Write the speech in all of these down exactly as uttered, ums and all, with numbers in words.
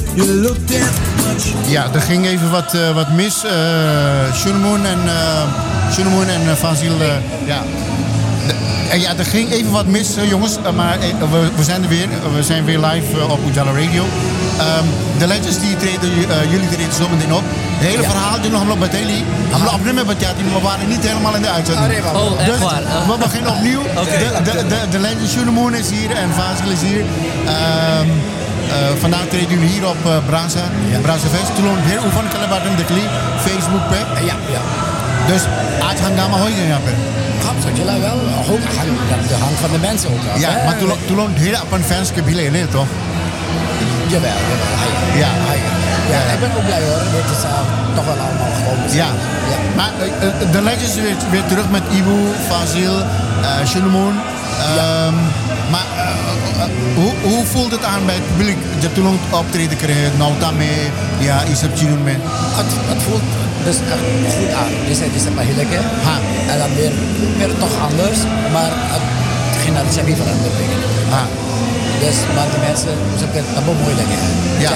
Ja, er ging even wat, uh, wat mis. Uh, Shunamun en, uh, Shunamun en uh, Fazil, uh, ja. De, en ja, er ging even wat mis, uh, jongens. Uh, maar uh, we, we zijn er weer. Uh, we zijn weer live uh, op Ujala Radio. Um, de Legends die treden, uh, jullie treden zo meteen op. Het hele ja. verhaal, die nog op het hele. We waren niet helemaal in de uitzending. Oh, echt dus waar? Uh. we beginnen opnieuw. Okay. De, de, de, de Legends, Shunamun is hier en Fazil is hier. Um, Uh, vandaag treden jullie hier op uh, Brasa, ja. Brasa Fest. Toen heel oefen kan hebben de kli, Facebook pe. Ja, ja. Dus आज हंगामा हो गया यहाँ पे. हम सोचला wel ook hangt van de mensen ook af. Ja, maar toen toen heel अपन fans के भी लेने तो. Jawel, jawel. Ja, ja. Ja, ik ben ook blij hoor. Dit is uh, toch wel allemaal gewoon. Ja. ja. Maar uh, de Legends weer, weer terug met Ibu, Fazil, uh, Shunamun. Um, ja. Maar uh, uh, hoe, hoe voelt het aan bij het publiek? Je toen een optreden kreeg, Nauta mee, ja, iets op Chinun mee. Het, het voelt dus echt goed aan. Dus het is een paar heerlijke. En dan weer, weer toch anders, maar het ging naar de chemie veranderd. Ha. Dus, maar de mensen, ze kunnen het mooi leggen. Ja.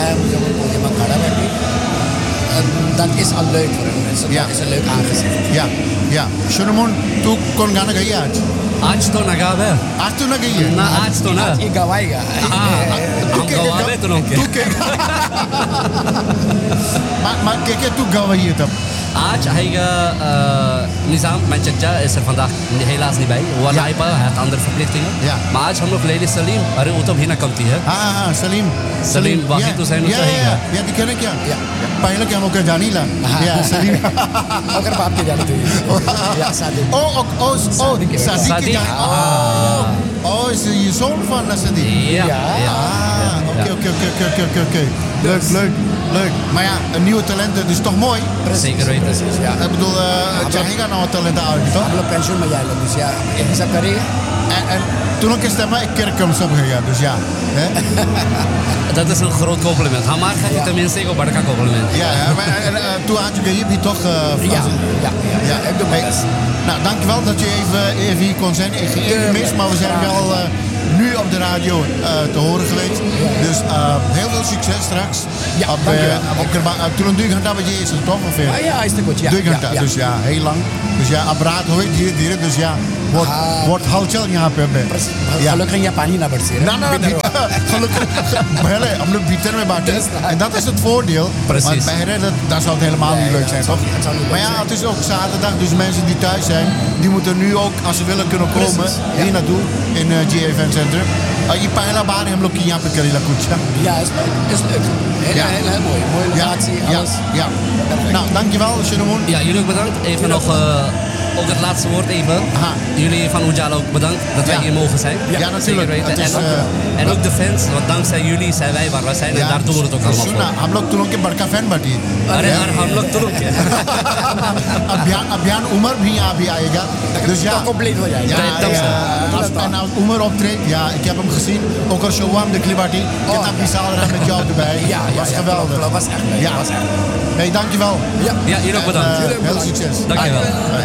Dat is al leuk voor hun mensen. Ja. Dat is een leuk aangezicht. Ja, ja. Shunamun, tu kon गाना गाइए आज? आज तो ना गावे. आज तो ना गाइए? ना आज तो ना. ये गवाएगा. हाँ, हम गवावे तो लोग. तू क्या? Maar maar kijk, tu gawaïe तब. आज आएगा निज़ाम मैं चचा इस vandaag helaas niet bij. Walaipa, hij had andere verplichtingen. Ja. Maar आज हम लोग लेडी सलीम, अरे वो तो भी ना कमती है. हाँ हाँ Salim. Salim वाकई तो सही नहीं चाहिए. या दिखने क्या? या पहले क्या मुझे जानी ला. या Salim. अगर बाप की जानी थी. या Salim. Oh oh oh oh Sadiq की जानी. Oh oh is je zoon van Sadiq. Ja. Ja. Oké oké oké oké oké oké. Leuk leuk. Leuk. Maar ja, een nieuwe talent, dat is toch mooi? Zeker weten. Ja. Ik bedoel, jij gaat nou wat talent uit, toch? Ik heb pensioen met jij, dus ja, ik heb carrière. En, en toen ik stemmen, ik kerk hem zo gegaan, dus ja. Dat is een groot compliment. Hamar gaat je tenminste ook bij een compliment. Ja, ja, maar en, uh, toen had je hier toch... Uh, ja, ja, ja, ja, ik doe mijn best. Nou, dankjewel dat je even, even hier kon zijn. Ik ging even mis, maar we zijn wel uh, nu op de radio uh, te horen geweest. Dus uh, heel veel succes straks. Ja, op, dankjewel. Uh, op Kerba, uh, toen een duur gaan dat is het toch ongeveer? Ah, ja, is het goed, ja. Duur gaan dat, dus ja, heel lang. Dus ja, apparaat hoor je hier, dus ja. Wordt, ah. wordt halchal यहाँ पे में gelukkig je पानी ना बरसे ना ना gelukkig पहले हम लोग भीतर में बैठे en dat is het voordeel. Precies. Maar bij dat, dat zou het helemaal niet leuk zijn, toch? Maar ja, het is ook zaterdag, dus mensen die thuis zijn, die moeten nu ook, als ze willen, kunnen komen hier naartoe in uh, G Event Center. Je pijla baan hem ook hier per la kucha. Ja, is is leuk. Heel heel heel mooi, mooie locatie, alles. Ja. Nou, dankjewel, Shunamun. Ja, jullie ook bedankt. Even nog ook het laatste woord even. Aha. Jullie van Ujala ook bedankt dat wij ja. hier mogen zijn. Ja, ja natuurlijk. Is, en, ook, uh, en ook de fans, want dankzij jullie zijn wij waar we zijn ja. en daar doen we het ook allemaal voor. हम लोग तुलों के बड़का फैन बटी. अरे यार हम लोग तुलों के. अभियान अभियान उमर भी यहाँ भी आएगा. Dus ja. compleet हो जाएगा. Ja, ja. Als, en als Umar optreedt, ja, ik heb hem gezien. Ook al Showam de Klibati. Ik heb dat bizar met jou erbij. Ja, was geweldig. Dat was echt leuk. Ja, was echt. Nee, dankjewel. Ja, ja jullie ook bedankt. En, uh, heel succes. Dankjewel.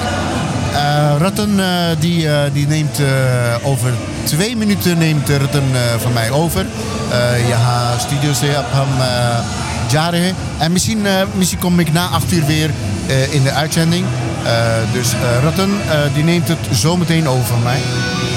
Uh, Rutten uh, die, uh, die neemt uh, over twee minuten neemt Rutten uh, van mij over. Uh, ja, studio se ab ham ja rahe. En misschien, uh, misschien kom ik na acht uur weer uh, in de uitzending. Uh, dus uh, Rutten uh, die neemt het zo meteen over van mij.